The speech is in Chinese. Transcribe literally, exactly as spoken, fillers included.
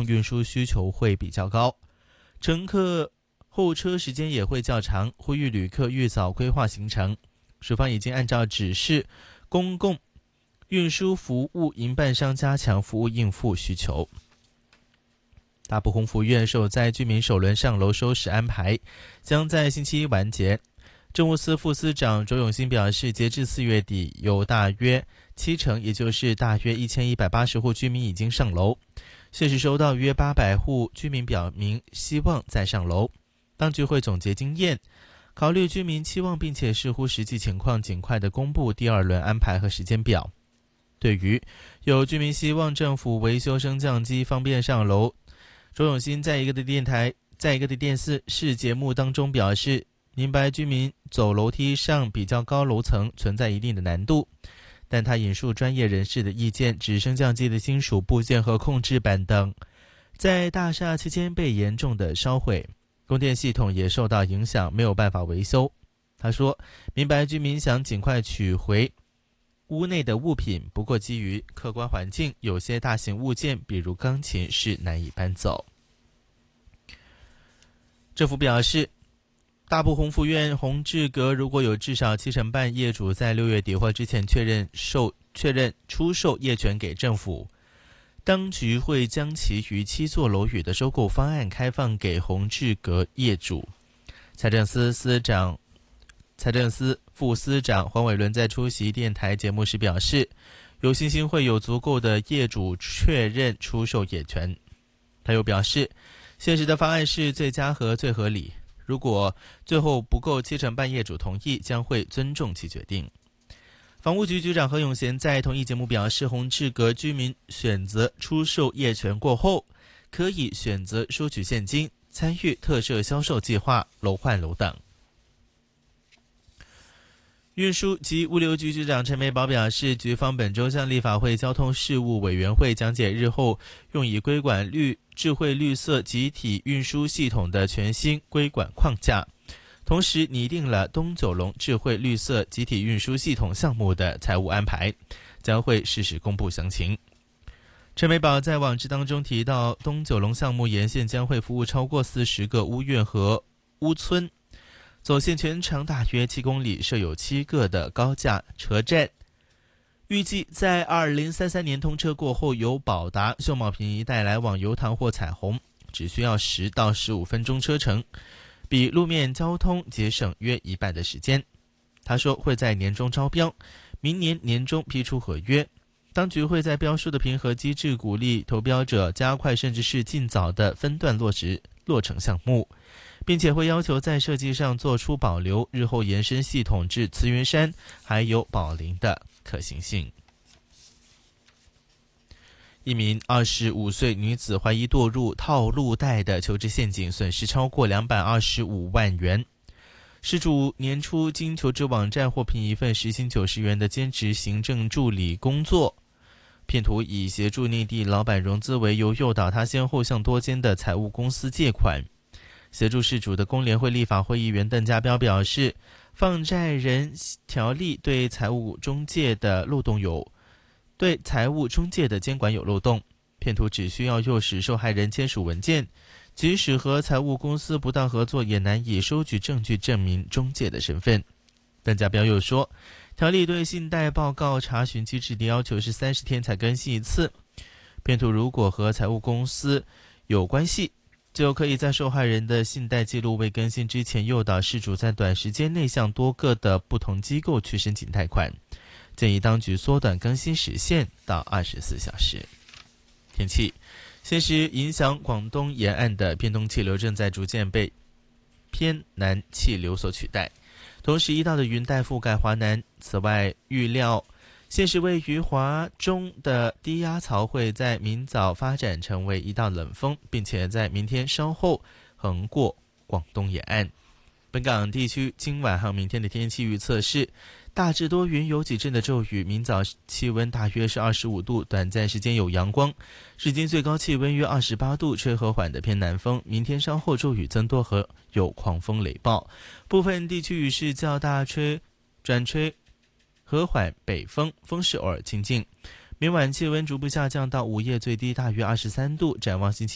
运输需求会比较高，乘客候车时间也会较长，呼吁旅客预早规划行程。署方已经按照指示，公共运输服务营办商加强服务应付需求。大埔洪福苑受灾居民首轮上楼收拾安排将在星期一完结。政务司副司长卓永新表示，截至四月底，有大约七成，也就是大约一千一百八十户居民已经上楼。现时收到约八百户居民表明希望再上楼，当局会总结经验，考虑居民期望，并且视乎实际情况，尽快的公布第二轮安排和时间表。对于有居民希望政府维修升降机方便上楼，卓永新在一个的电台，在一个的电视视节目当中表示，明白居民走楼梯上比较高楼层存在一定的难度，但他引述专业人士的意见，指升降机的金属部件和控制板等在大厦期间被严重的烧毁，供电系统也受到影响，没有办法维修。他说，明白居民想尽快取回屋内的物品，不过基于客观环境，有些大型物件比如钢琴是难以搬走。政府表示，大埔洪福苑洪志阁如果有至少七成半业主在六月底或之前确认售确认出售业权给政府，当局会将其逾期座楼宇的收购方案开放给洪志阁业主。财政司司长财政司副司长黄伟伦在出席电台节目时表示，有信心会有足够的业主确认出售业权。他又表示，现实的方案是最佳和最合理，如果最后不够七成半业主同意，将会尊重其决定。房屋局局长何永贤在同一节目表示，洪志阁居民选择出售业权过后，可以选择收取现金，参与特设销售计划、楼换楼等。运输及物流局局长陈美宝表示，局方本周向立法会交通事务委员会讲解日后用以规管绿智慧绿色集体运输系统的全新规管框架，同时拟定了东九龙智慧绿色集体运输系统项目的财务安排，将会适时公布详情。陈美宝在网志当中提到，东九龙项目沿线将会服务超过四十个屋苑和屋村，走线全长大约七公里，设有七个的高架车站。预计在二零三三年通车过后，由宝达秀茂坪一带来往油塘或彩虹，只需要十到十五分钟车程，比路面交通节省约一半的时间。他说会在年中招标，明年年中批出合约。当局会在标书的评核机制鼓励投标者加快甚至是尽早的分段落实落成项目，并且会要求在设计上做出保留，日后延伸系统至慈云山还有宝林的可行性。一名二十五岁女子怀疑堕入套路贷的求职陷阱，损失超过两百二十五万元。事主年初经求职网站获聘一份时薪九十元的兼职行政助理工作，骗徒以协助内地老板融资为由，诱导他先后向多间的财务公司借款。协助事主的工联会立法会议员邓家彪表示，放债人条例对财务中介的漏洞有对财务中介的监管有漏洞，骗徒只需要诱使受害人签署文件，即使和财务公司不当合作，也难以收取证据证明中介的身份。邓家彪又说，条例对信贷报告查询机制的要求是三十天才更新一次，骗徒如果和财务公司有关系，就可以在受害人的信贷记录未更新之前，诱导事主在短时间内向多个的不同机构去申请贷款，建议当局缩短更新时限到二十四小时。天气，现时影响广东沿岸的偏东气流正在逐渐被偏南气流所取代，同时一道的云带覆盖华南。此外，预料现时位于华中的低压槽会在明早发展成为一道冷锋，并且在明天稍后横过广东沿岸。本港地区今晚和明天的天气预测是大致多云，有几阵的骤雨，明早气温大约是二十五度，短暂时间有阳光，日间最高气温约二十八度，吹和缓的偏南风。明天稍后骤雨增多和有狂风雷暴，部分地区雨势较大，吹转吹和缓北风，风势偶尔清劲。明晚气温逐步下降到午夜最低大约二十三度，展望星期